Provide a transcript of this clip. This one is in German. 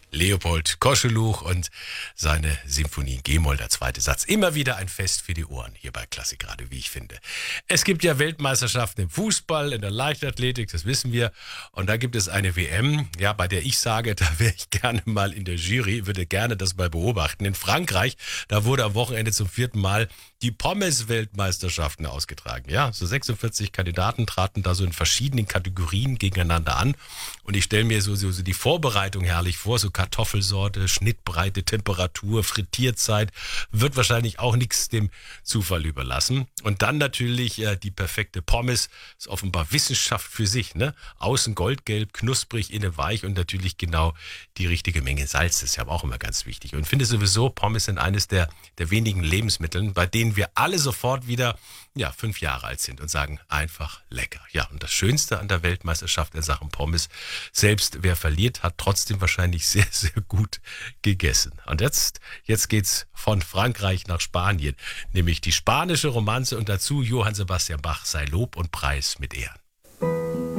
Leopold Koscheluch und seine Symphonie in G-Moll, der zweite Satz. Immer wieder ein Fest für die Ohren hier bei Klassikradio, wie ich finde. Es gibt ja Weltmeisterschaften im Fußball, in der Leichtathletik, das wissen wir. Und da gibt es eine WM, ja, bei der ich sage, da wäre ich gerne mal in der Jury, würde gerne das mal beobachten. In Frankreich, da wurde am Wochenende zum 4. Mal die Pommes-Weltmeisterschaften ausgetragen. Ja, so 46 Kandidaten traten da so in verschiedenen Kategorien gegeneinander an. Und ich stelle mir so die Vorbereitung herrlich vor, so Kartoffelsorte, Schnittbreite, Temperatur, Frittierzeit, wird wahrscheinlich auch nichts dem Zufall überlassen. Und dann natürlich die perfekte Pommes, ist offenbar Wissenschaft für sich, ne? Außen goldgelb, knusprig, innen weich und natürlich genau die richtige Menge Salz, das ist ja auch immer ganz wichtig. Und finde sowieso, Pommes sind eines der wenigen Lebensmittel, bei denen wir alle sofort wieder 5 Jahre alt sind und sagen, einfach lecker. Ja, und das Schönste an der Weltmeisterschaft in Sachen Pommes, selbst wer verliert, hat trotzdem wahrscheinlich sehr, sehr gut gegessen. Und jetzt geht's von Frankreich nach Spanien, nämlich die spanische Romanze und dazu Johann Sebastian Bach, sei Lob und Preis mit Ehren.